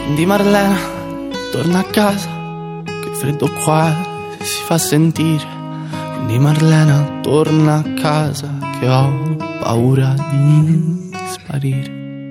Quindi Marlena, torna a casa, che il freddo qua si fa sentire. Quindi Marlena, torna a casa, che ho paura di sparire.